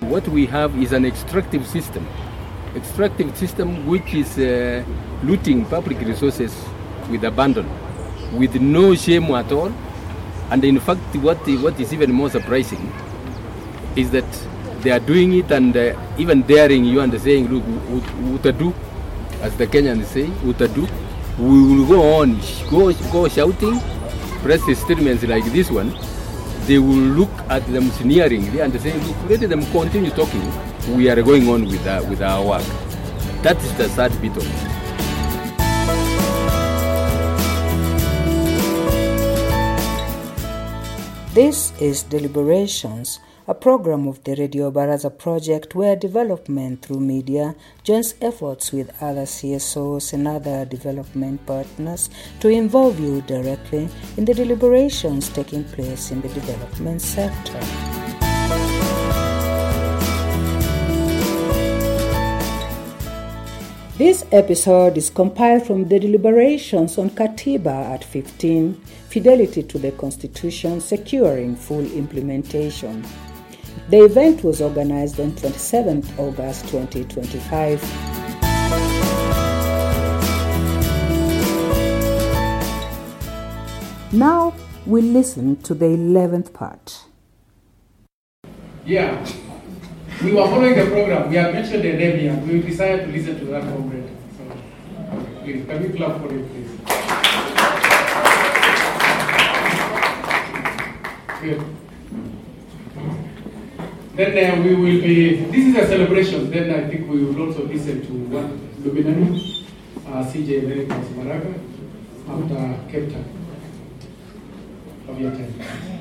what we have is an extractive system. Extractive system which is looting public resources with abandon, with no shame at all. And in fact, what is even more surprising is that they are doing it and even daring you and saying, look, utadu, as the Kenyans say, utadu. We will go on, go shouting, press statements like this one. They will look at them sneeringly and say, look, let them continue talking. We are going on with our work. That is the sad bit of it. This is Deliberations, a program of the Radio Baraza project where development through media joins efforts with other CSOs and other development partners to involve you directly in the deliberations taking place in the development sector. This episode is compiled from the deliberations on Katiba at 15, Fidelity to the Constitution, Securing Full Implementation. The event was organized on 27th August 2025. Now we listen to the 11th part. Yeah. We were following the program. We have mentioned the name here. We decided to listen to that comrade. So, please, can we clap for it, please? Good. Then we will be, this is a celebration. Then I think we will also listen to one Luminani, CJ Americans Maraga, after Cape Town. Of your time.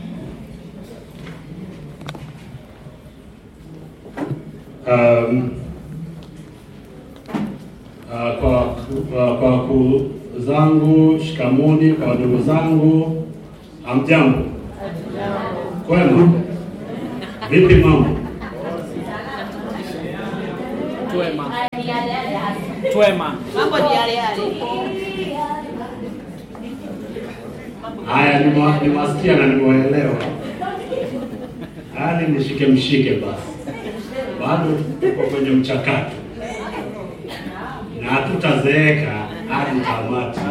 Kwa zangu, shikamoni, kwa ndugu zangu, amjambo. Kwema? Vipi mambo? Twema. Mambo ni yale yale. Haya, nimewasikia na nimeelewa. Hali mshike basi. Bado tuko kwenye mchakato. Na hatutazeeka hadi tamati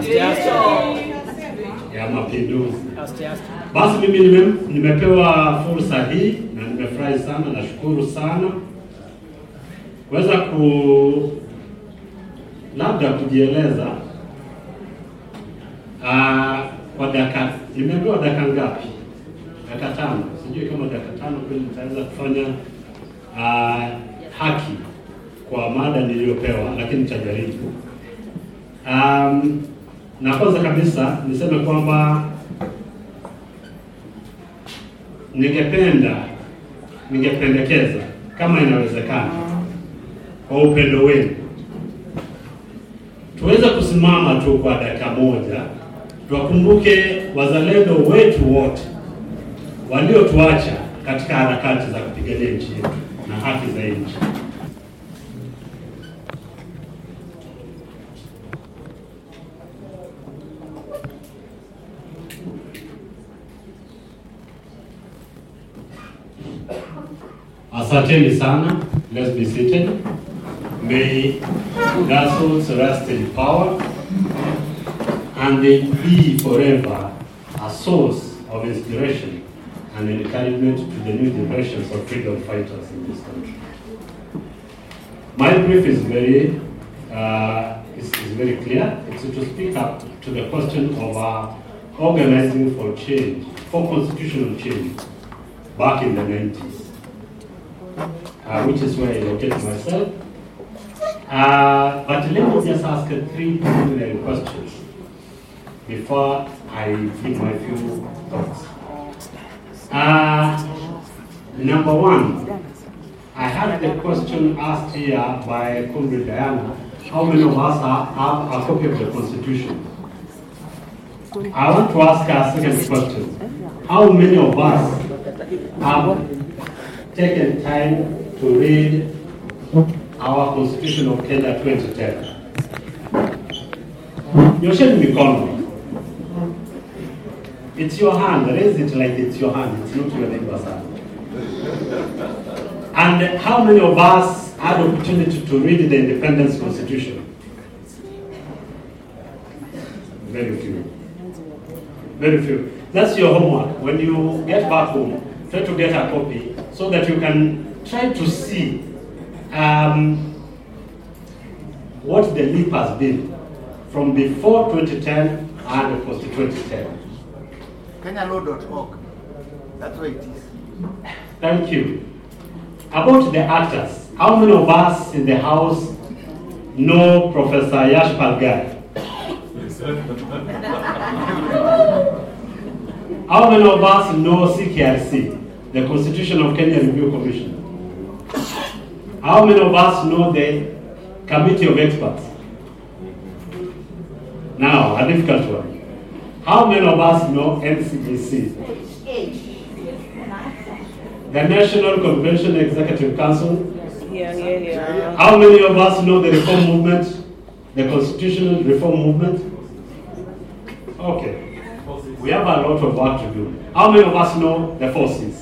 ya mapinduzi. Basi mimi nimepewa fursa hii na nimefurahi sana, nashukuru sana. Kuweza labda kujieleza kwa dakika, nimepewa dakika ngapi? Dakika 5. Sijui kama dakika 5 kweli nitaweza kufanya haki kwa mada niliyopewa, lakini nitajaribu. Na kwanza kabisa niseme kwamba ningependekeza kama inawezekana kwa upendo wenu tuweze kusimama tu kwa dakika moja, tuwakumbuke wazalendo wetu wote waliotuacha katika harakati za kupigania nchi yetu na haki za nchi. Asanteni sana. Let's be seated. May their souls rest in power and they be forever a source of inspiration and encouragement to the new generations of freedom fighters in this country. My brief is very clear. It's to speak up to the question of organizing for change, for constitutional change, back in the 90s, which is where I locate myself. But let me just ask 3 preliminary questions before I give my few thoughts. Number 1, I had the question asked here by Comrade Diana, how many of us have a copy of the Constitution? I want to ask a second question. How many of us have taken time to read our Constitution of Kenya 2010? Nyosheni mikono. It's your hand. Raise it like it's your hand. It's not your neighbor's hand. And how many of us had the opportunity to read the Independence Constitution? Very few. Very few. That's your homework. When you get back home, try to get a copy so that you can try to see what the leap has been from before 2010 and post 2010. KenyaLaw.org. That's where it is. Thank you. About the actors, how many of us in the house know Professor Yash Palgai? How many of us know CKRC, the Constitution of Kenya Review Commission? How many of us know the Committee of Experts? Now, a difficult one. How many of us know NCGC? The National Convention Executive Council? Yeah. How many of us know the reform movement, the constitutional reform movement? Okay. We have a lot of work to do. How many of us know the forces?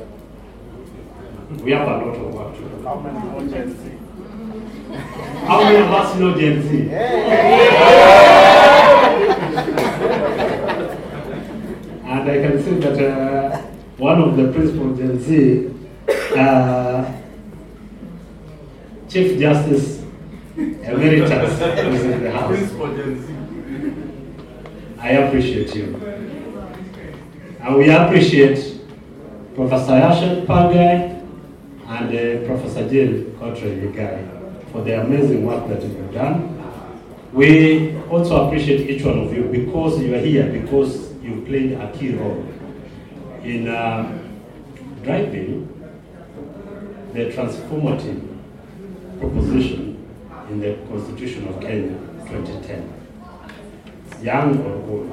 We have a lot of work to do. How many know Gen Z? How many of us know Gen Z? And I can say that one of the principal Gen Z, Chief Justice Emeritus, is in the house. Principal Gen Z. I appreciate you. And we appreciate Professor Yash Palgai and Professor Jill Cottrell-Yigai for the amazing work that you've done. We also appreciate each one of you because you are here, because you played a key role in driving the transformative proposition in the Constitution of Kenya 2010. Young or old.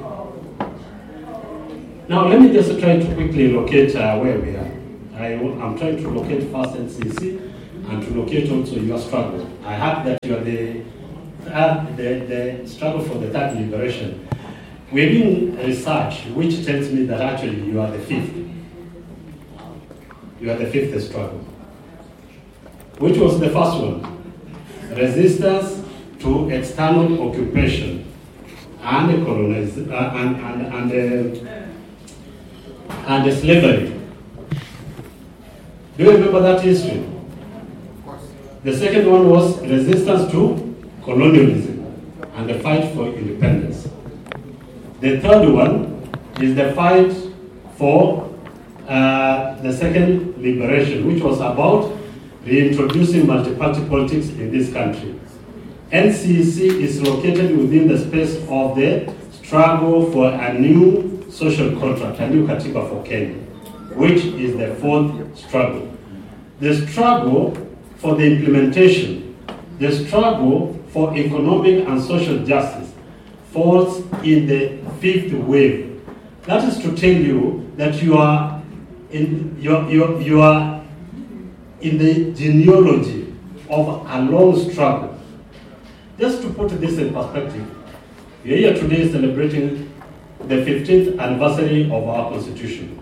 Now let me just try to quickly locate where we are. I'm trying to locate first NCC and to locate also your struggle. I heard that you are the struggle for the third liberation. We're doing research which tells me that actually you are the fifth. You are the fifth struggle. Which was the first one? Resistance to external occupation and colonization and slavery. Do you remember that history? The second one was resistance to colonialism and the fight for independence. The third one is the fight for the second liberation, which was about reintroducing multi-party politics in this country. NCC is located within the space of the struggle for a new social contract, a new Katiba for Kenya, which is the fourth struggle. The struggle for the implementation, the struggle for economic and social justice falls in the fifth wave. That is to tell you that you are in the genealogy of a long struggle. Just to put this in perspective, we are here today celebrating the 15th anniversary of our Constitution.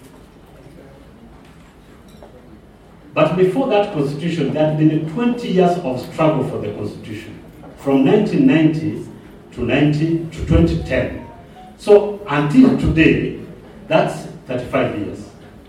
But before that Constitution, there had been 20 years of struggle for the Constitution, from 1990 to 2010. So until today, that's 35 years.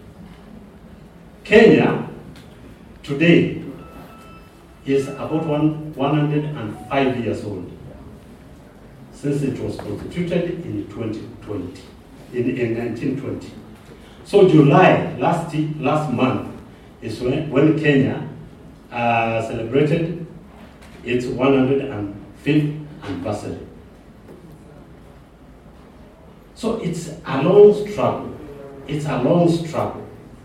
Kenya today is about 105 years old, since it was constituted in 2020, in 1920. So July, last month, is when Kenya celebrated its 105th anniversary. So it's a long struggle. It's a long struggle.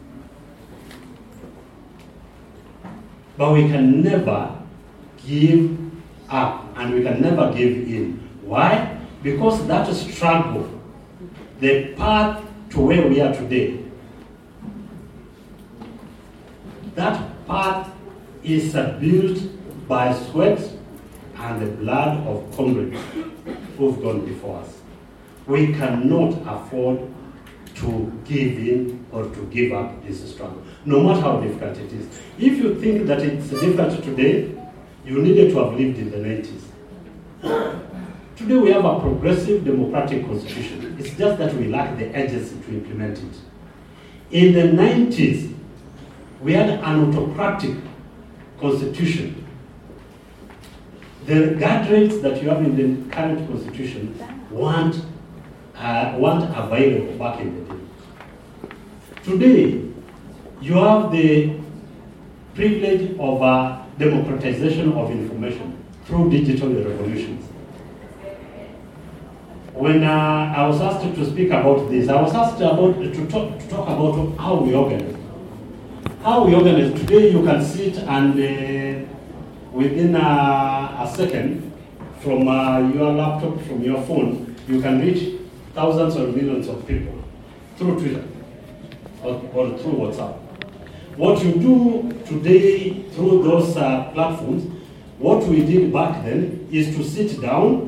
But we can never give up and we can never give in. Why? Because that struggle, the path to where we are today, that path is built by sweat and the blood of comrades who've gone before us. We cannot afford to give in or to give up this struggle, no matter how difficult it is. If you think that it's difficult today, you needed to have lived in the 90s. Today we have a progressive democratic constitution. It's just that we lack the agency to implement it. In the 90s, we had an autocratic constitution. The guardrails that you have in the current constitution weren't available back in the day. Today, you have the privilege of democratization of information through digital revolutions. When I was asked to speak about this, I was asked to talk about how we organize. How we organize. Today you can sit and within a second from your laptop, from your phone, you can reach thousands or millions of people through Twitter or through WhatsApp. What you do today through those platforms, what we did back then is to sit down,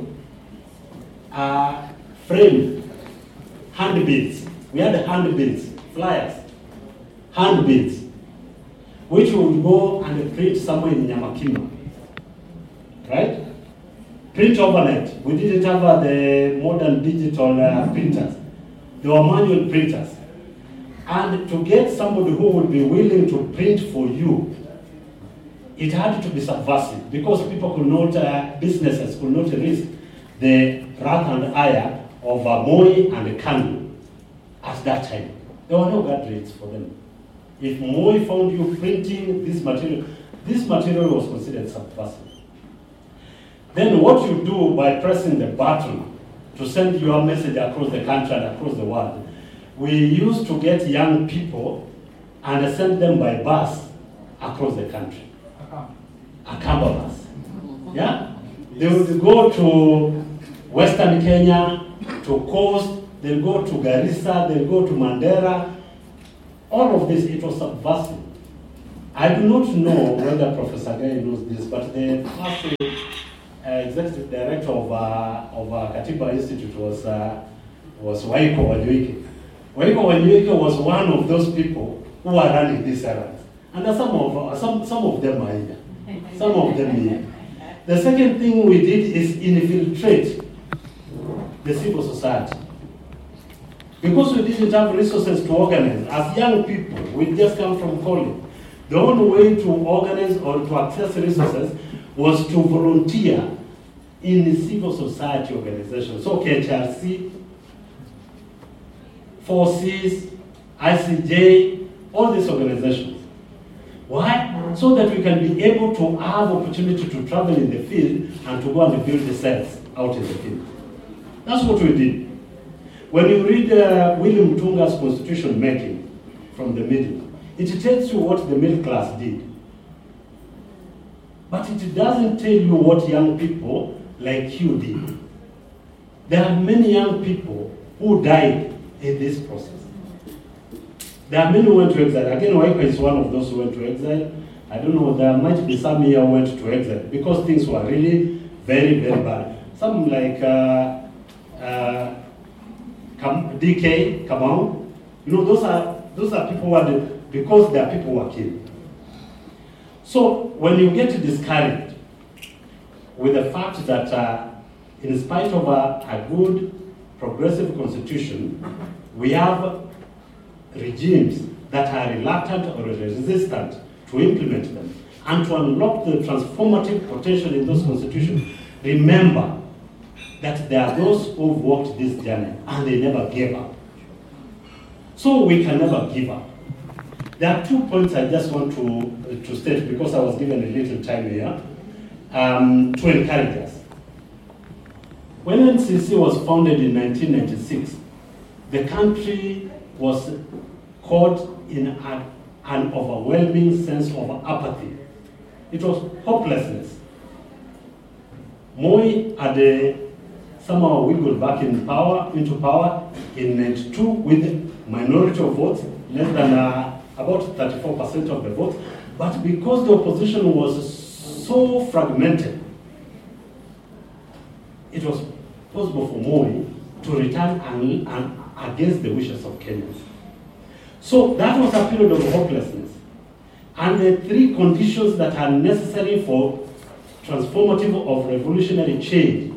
frame handbills. We had handbills, flyers, handbills, which we would go and print somewhere in Nyamakima, right? Print overnight. We didn't have the modern digital printers. They were manual printers. And to get somebody who would be willing to print for you, it had to be subversive because people could not, businesses could not risk the wrath and ire of Moi and Kanu at that time. There were no guardrails for them. If Moi found you printing this material was considered subversive. Then what you do by pressing the button to send your message across the country and across the world, we used to get young people and send them by bus across the country. A Kamba bus. Yeah? They would go to Western Kenya, to Coast, they'll go to Garissa, they'll go to Mandera. All of this, it was subversive. I do not know whether Professor Gai knows this, but the first executive director of Katiba Institute was Waiko Wanyuike. Waiko Wanyuike was one of those people who are running these errands. And some of them are here. Some of them here. The second thing we did is infiltrate the civil society. Because we didn't have resources to organize, as young people, we just come from college. The only way to organize or to access resources was to volunteer in the civil society organizations. So KHRC, 4Cs, ICJ, all these organizations. Why? So that we can be able to have opportunity to travel in the field and to go and build the cells out in the field. That's what we did. When you read William Tunga's constitution making from the middle, it tells you what the middle class did. But it doesn't tell you what young people like you did. There are many young people who died in this process. There are many who went to exile. Again, Waiko is one of those who went to exile. I don't know, there might be some here who went to exile because things were really very, very bad. Some like DK, Kamau, those are people who are because their people were killed. So when you get discouraged with the fact that in spite of a good progressive constitution, we have regimes that are reluctant or resistant to implement them and to unlock the transformative potential in those constitutions, remember that there are those who've walked this journey and they never gave up. So we can never give up. There are 2 points I just want to state because I was given a little time here to encourage us. When NCC was founded in 1996, the country was caught in an overwhelming sense of apathy. It was hopelessness. Moi had somehow wiggled back into power in 92 with minority of votes, less than about 34% of the votes. But because the opposition was so fragmented, it was possible for Moi to return against the wishes of Kenyans. So that was a period of hopelessness. And the three conditions that are necessary for transformative of revolutionary change,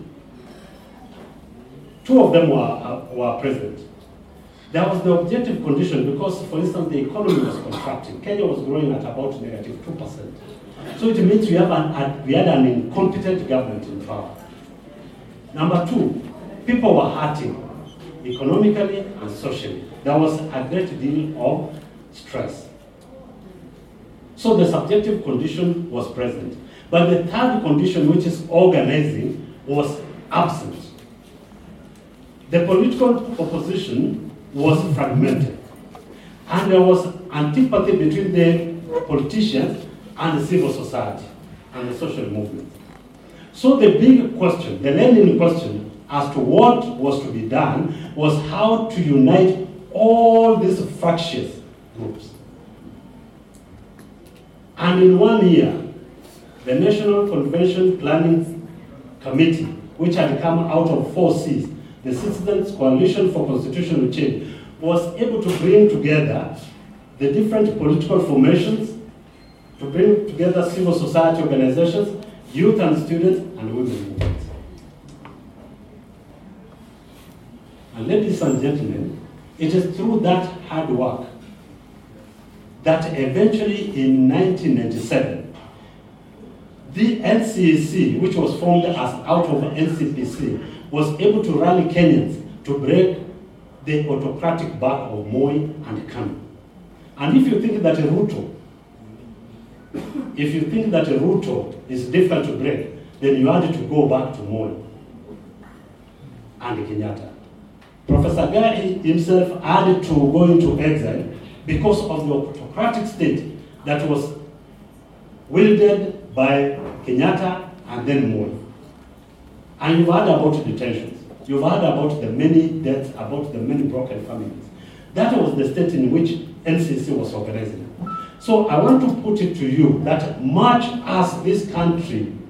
two of them were present. There was the objective condition because, for instance, the economy was contracting. Kenya was growing at about -2%. So it means we had an incompetent government in power. Number two, people were hurting economically and socially. There was a great deal of stress. So the subjective condition was present. But the third condition, which is organizing, was absent. The political opposition was fragmented. And there was antipathy between the politicians and the civil society and the social movement. So the big question, the leading question as to what was to be done was how to unite all these fractious groups. And in 1 year, the National Convention Planning Committee, which had come out of 4 Cs, the Citizens Coalition for Constitutional Change, was able to bring together the different political formations, to bring together civil society organizations, youth and students, and women movements. And ladies and gentlemen, it is through that hard work that eventually in 1997, the NCAC, which was formed as out of NCPC, was able to rally Kenyans to break the autocratic back of Moi and Kanu. And if you think that a Ruto is difficult to break, then you had to go back to Moi and Kenyatta. Professor Gai himself had to go into exile because of the autocratic state that was wielded by Kenyatta and then Moi. And you've heard about detentions. You've heard about the many deaths, about the many broken families. That was the state in which NCC was organizing. So I want to put it to you that much as this country